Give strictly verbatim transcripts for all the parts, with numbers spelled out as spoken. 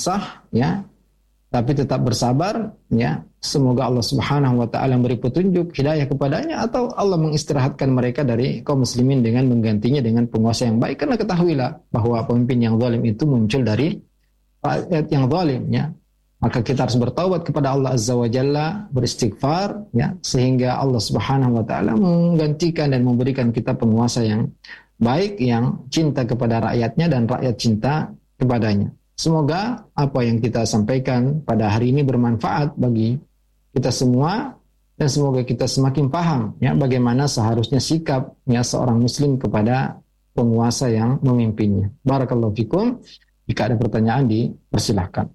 sah, ya, tapi tetap bersabar, ya. Semoga Allah Subhanahu wa taala memberi petunjuk hidayah kepadanya, atau Allah mengistirahatkan mereka dari kaum muslimin dengan menggantinya dengan penguasa yang baik. Karena ketahuilah bahwa pemimpin yang zalim itu muncul dari rakyat yang zalim, ya. Maka kita harus bertaubat kepada Allah Azza wa Jalla, beristighfar, ya, sehingga Allah Subhanahu wa taala menggantikan dan memberikan kita penguasa yang baik, yang cinta kepada rakyatnya dan rakyat cinta kepadanya. Semoga apa yang kita sampaikan pada hari ini bermanfaat bagi kita semua, dan semoga kita semakin paham, ya, bagaimana seharusnya sikap, ya, seorang muslim kepada penguasa yang memimpinnya. Barakallahu fikum. Jika ada pertanyaan, dipersilahkan.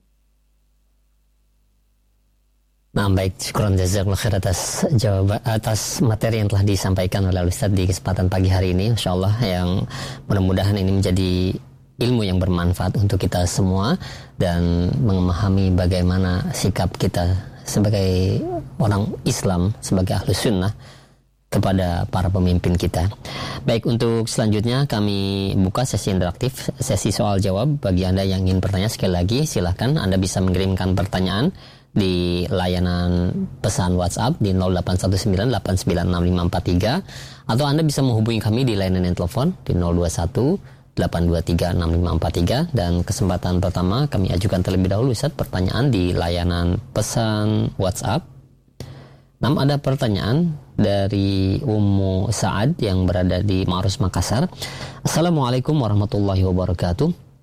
Nah, baik, syukron jazakallahu khair atas jawab atas materi yang telah disampaikan oleh Ustaz di kesempatan pagi hari ini, insyaallah, yang mudah-mudahan ini menjadi ilmu yang bermanfaat untuk kita semua dan memahami bagaimana sikap kita sebagai orang Islam, sebagai ahlu sunnah kepada para pemimpin kita. Baik, untuk selanjutnya kami buka sesi interaktif, sesi soal jawab. Bagi Anda yang ingin bertanya, sekali lagi silahkan Anda bisa mengirimkan pertanyaan di layanan pesan WhatsApp di nol delapan satu sembilan delapan sembilan enam lima empat tiga, atau Anda bisa menghubungi kami di layanan telepon di nol dua satu delapan dua tiga enam lima empat tiga. Dan kesempatan pertama kami ajukan terlebih dahulu, Ustaz, pertanyaan di layanan pesan WhatsApp. Nam, ada pertanyaan dari Ummu Sa'ad yang berada di Ma'rus, Makassar. Assalamualaikum warahmatullahi wabarakatuh.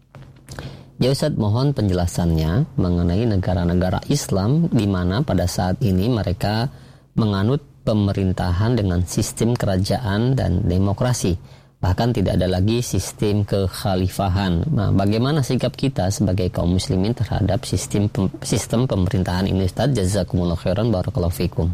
Ya Ustaz, mohon penjelasannya mengenai negara-negara Islam di mana pada saat ini mereka menganut pemerintahan dengan sistem kerajaan dan demokrasi. Bahkan tidak ada lagi sistem kekhalifahan. Nah, bagaimana sikap kita sebagai kaum muslimin terhadap sistem sistem pemerintahan ini, Ustaz? Jazakumullah khairan, barakallahu fikum.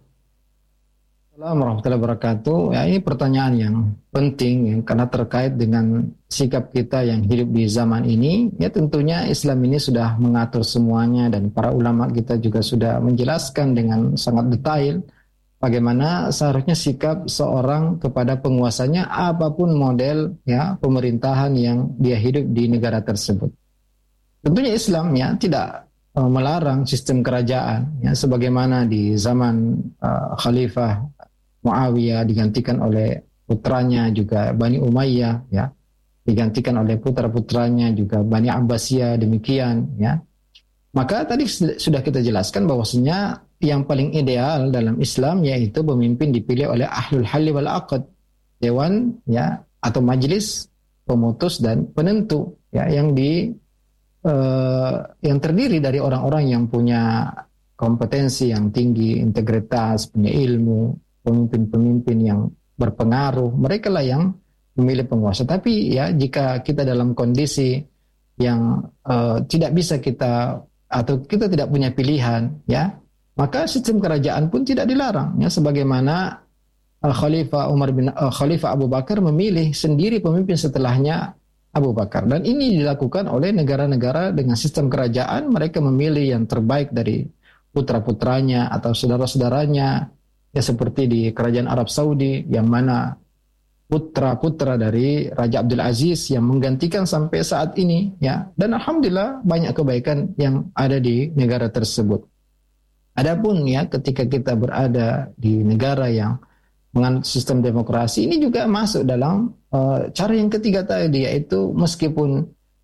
Assalamualaikum warahmatullahi wabarakatuh. Ya, ini pertanyaan yang penting, ya, karena terkait dengan sikap kita yang hidup di zaman ini. Ya, tentunya Islam ini sudah mengatur semuanya, dan para ulama kita juga sudah menjelaskan dengan sangat detail bagaimana seharusnya sikap seorang kepada penguasanya, apapun model, ya, pemerintahan yang dia hidup di negara tersebut. Tentunya Islam, ya, tidak uh, melarang sistem kerajaan, ya, sebagaimana di zaman uh, Khalifah Muawiyah digantikan oleh putranya juga Bani Umayyah, ya, digantikan oleh putra-putranya juga Bani Abbasiyah, demikian, ya. Maka tadi sudah kita jelaskan bahwasanya yang paling ideal dalam Islam yaitu pemimpin dipilih oleh ahlul halli wal aqd, dewan, ya, atau majelis pemutus dan penentu, ya, yang di uh, yang terdiri dari orang-orang yang punya kompetensi yang tinggi, integritas, punya ilmu, pemimpin-pemimpin yang berpengaruh. Mereka lah yang memilih penguasa. Tapi, ya, jika kita dalam kondisi yang uh, tidak bisa kita, atau kita tidak punya pilihan, ya, maka sistem kerajaan pun tidak dilarang, ya, sebagaimana uh, Khalifah Umar bin uh, Khalifah Abu Bakar memilih sendiri pemimpin setelahnya Abu Bakar. Dan ini dilakukan oleh negara-negara dengan sistem kerajaan. Mereka memilih yang terbaik dari putra-putranya atau saudara-saudaranya, ya, seperti di kerajaan Arab Saudi, yang mana putra-putra dari Raja Abdul Aziz yang menggantikan sampai saat ini, ya, dan alhamdulillah banyak kebaikan yang ada di negara tersebut. Adapun, ya, ketika kita berada di negara yang menganut sistem demokrasi, ini juga masuk dalam uh, cara yang ketiga tadi, yaitu meskipun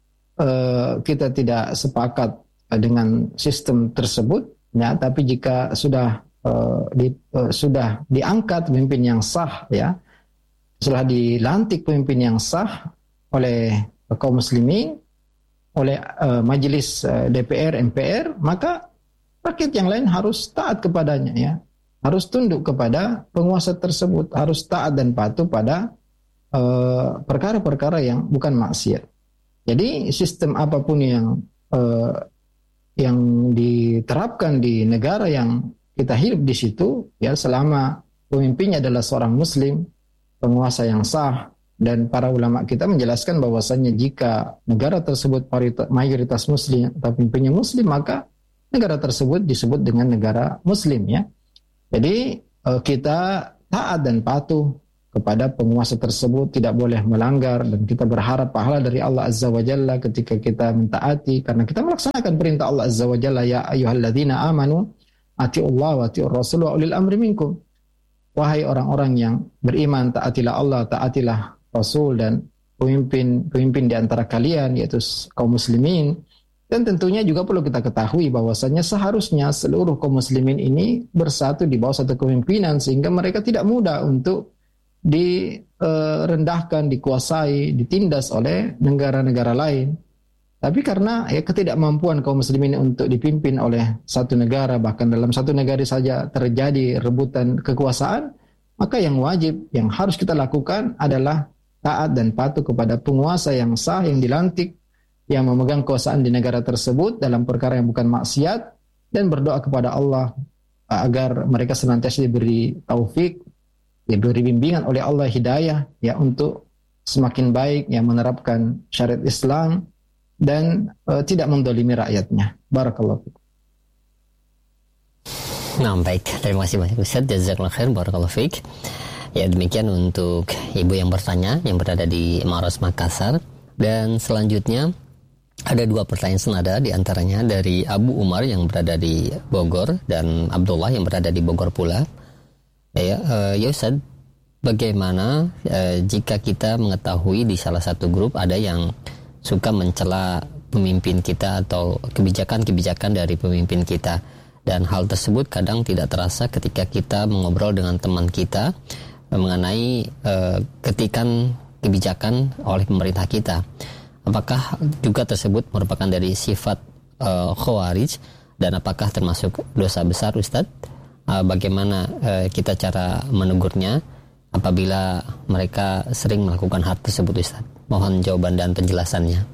uh, kita tidak sepakat uh, dengan sistem tersebut, ya, tapi jika sudah Uh, di, uh, sudah diangkat pemimpin yang sah, ya, setelah dilantik pemimpin yang sah oleh uh, kaum muslimin, oleh uh, majelis uh, D P R, M P R, maka rakyat yang lain harus taat kepadanya, ya, harus tunduk kepada penguasa tersebut, harus taat dan patuh pada uh, perkara-perkara yang bukan maksiat. Jadi sistem apapun yang uh, yang diterapkan di negara yang kita hidup di situ, ya, selama pemimpinnya adalah seorang muslim, penguasa yang sah, dan para ulama kita menjelaskan bahwasannya jika negara tersebut mayoritas muslim atau pemimpinnya muslim, maka negara tersebut disebut dengan negara muslim, ya. Jadi kita taat dan patuh kepada penguasa tersebut, tidak boleh melanggar, dan kita berharap pahala dari Allah Azza wa Jalla ketika kita mentaati, karena kita melaksanakan perintah Allah Azza wa Jalla, ya ayyuhalladzina amanu atiullah wa atiur rasul wa ulil amri minkum. Wahai orang-orang yang beriman, taatilah Allah, taatilah Rasul dan pemimpin-pemimpin di antara kalian, yaitu kaum muslimin. Dan tentunya juga perlu kita ketahui bahwasanya seharusnya seluruh kaum muslimin ini bersatu di bawah satu kepemimpinan, sehingga mereka tidak mudah untuk direndahkan, dikuasai, ditindas oleh negara-negara lain. Tapi karena ya ketidakmampuan kaum muslimin untuk dipimpin oleh satu negara, bahkan dalam satu negara saja terjadi rebutan kekuasaan, maka yang wajib, yang harus kita lakukan adalah taat dan patuh kepada penguasa yang sah, yang dilantik, yang memegang kekuasaan di negara tersebut dalam perkara yang bukan maksiat, dan berdoa kepada Allah agar mereka senantiasa diberi taufik, diberi bimbingan oleh Allah, hidayah ya untuk semakin baik yang menerapkan syariat Islam dan uh, tidak mendolimi rakyatnya. Barakallahu fiik. Nah, baik, terima kasih banyak Ustaz, jazakallahu khair, barakallahu fiik. Ya, demikian untuk ibu yang bertanya yang berada di Maros Makassar. Dan selanjutnya ada dua pertanyaan senada, di antaranya dari Abu Umar yang berada di Bogor dan Abdullah yang berada di Bogor pula. Ya, uh, ya Ustaz, bagaimana uh, jika kita mengetahui di salah satu grup ada yang suka mencela pemimpin kita atau kebijakan-kebijakan dari pemimpin kita, dan hal tersebut kadang tidak terasa ketika kita mengobrol dengan teman kita mengenai uh, ketikan kebijakan oleh pemerintah kita. Apakah juga tersebut merupakan dari sifat uh, khawarij, dan apakah termasuk dosa besar, Ustadz? Uh, bagaimana uh, kita cara menegurnya apabila mereka sering melakukan hal tersebut, Ustadz? Mohon jawaban dan penjelasannya.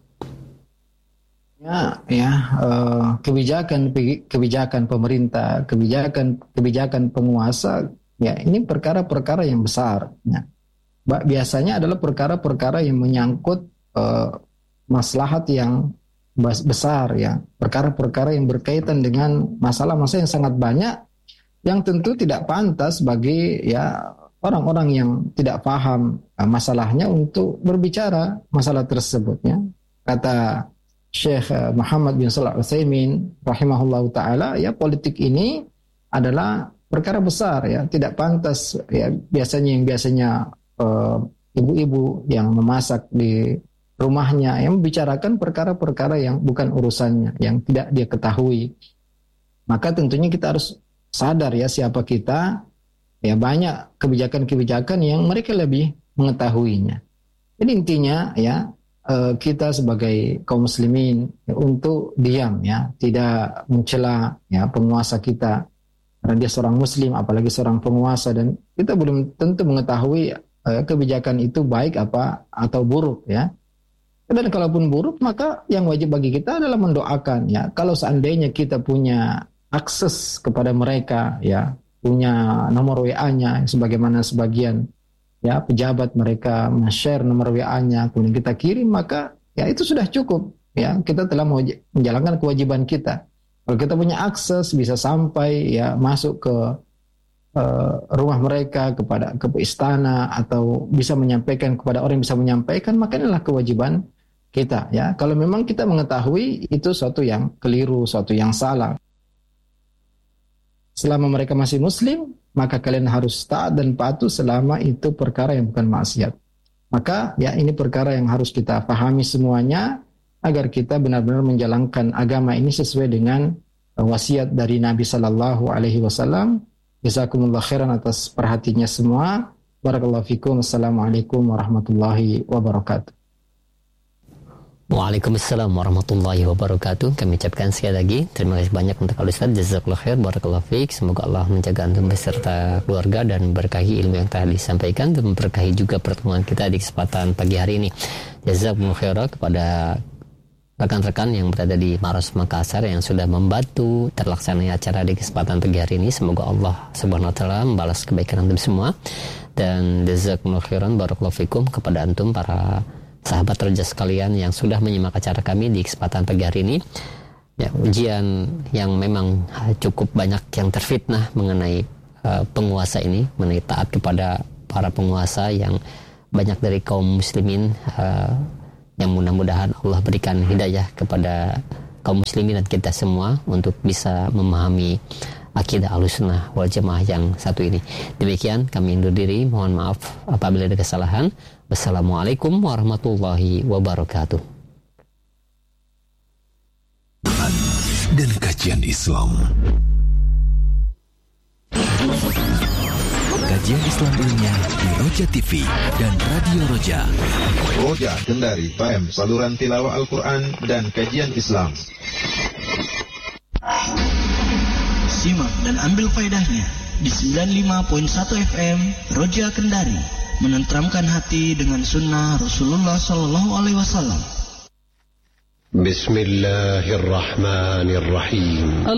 Ya, ya uh, kebijakan kebijakan pemerintah, kebijakan kebijakan penguasa, ya ini perkara-perkara yang besar. Ya. Biasanya adalah perkara-perkara yang menyangkut uh, maslahat yang besar, ya, perkara-perkara yang berkaitan dengan masalah-masalah yang sangat banyak, yang tentu tidak pantas bagi ya orang-orang yang tidak paham uh, masalahnya untuk berbicara masalah tersebutnya. Kata Syekh Muhammad bin Shalih Al-Utsaimin rahimahullahu taala, ya politik ini adalah perkara besar, ya tidak pantas ya biasanya yang biasanya uh, ibu-ibu yang memasak di rumahnya yang membicarakan perkara-perkara yang bukan urusannya, yang tidak dia ketahui. Maka tentunya kita harus sadar ya siapa kita. Ya banyak kebijakan-kebijakan yang mereka lebih mengetahuinya. Jadi intinya ya kita sebagai kaum muslimin ya, untuk diam ya, tidak mencela ya penguasa kita karena dia seorang muslim, apalagi seorang penguasa, dan kita belum tentu mengetahui eh, kebijakan itu baik apa atau buruk ya. Dan kalaupun buruk, maka yang wajib bagi kita adalah mendoakan ya. Kalau seandainya kita punya akses kepada mereka ya, punya nomor W A-nya sebagaimana sebagian ya pejabat mereka men-share nomor W A-nya kemudian kita kirim, maka ya itu sudah cukup ya, kita telah menjalankan kewajiban kita. Kalau kita punya akses bisa sampai ya masuk ke uh, rumah mereka, kepada ke istana, atau bisa menyampaikan kepada orang yang bisa menyampaikan, maka inilah kewajiban kita ya. Kalau memang kita mengetahui itu suatu yang keliru, suatu yang salah, selama mereka masih muslim, maka kalian harus taat dan patuh selama itu perkara yang bukan maksiat. Maka ya ini perkara yang harus kita pahami semuanya agar kita benar-benar menjalankan agama ini sesuai dengan wasiat dari Nabi Sallallahu Alaihi Wasallam. Jazakumullah khairan atas perhatiannya semua. Barakallahu fikum. Assalamualaikum warahmatullahi wabarakatuh. Waalaikumsalam warahmatullahi wabarakatuh. Kami ucapkan sekali lagi terima kasih banyak untuk Al-Ustaz, jazakallahu khair, barakallahu fiik. Semoga Allah menjaga antum beserta keluarga dan berkahi ilmu yang telah disampaikan, dan memberkahi juga pertemuan kita di kesempatan pagi hari ini. Jazakumullah khair kepada rekan-rekan yang berada di Maros Makassar yang sudah membantu terlaksananya acara di kesempatan pagi hari ini. Semoga Allah Subhanahu wa taala membalas kebaikan antum semua, dan jazakumullah khairan barakallahu fikum kepada antum para sahabat terjun sekalian yang sudah menyimak acara kami di kesempatan pagi hari ini. Ya, ujian yang memang cukup banyak yang terfitnah mengenai uh, penguasa ini, mengenai taat kepada para penguasa yang banyak dari kaum muslimin uh, yang mudah-mudahan Allah berikan hidayah kepada kaum muslimin dan kita semua untuk bisa memahami akidah Ahlussunnah wal Jamaah yang satu ini. Demikian kami undur diri, mohon maaf apabila ada kesalahan. Wassalamualaikum warahmatullahi wabarakatuh. Dan kajian Islam. Kajian Islam ilmiah di Roja T V dan Radio Roja. Roja Kendari F M, saluran tilawah Al-Quran dan kajian Islam. Simak dan ambil faedahnya di sembilan puluh lima koma satu F M Roja Kendari, menenteramkan hati dengan sunnah Rasulullah Sallallahu Alaihi Wasallam. Bismillahirrahmanirrahim.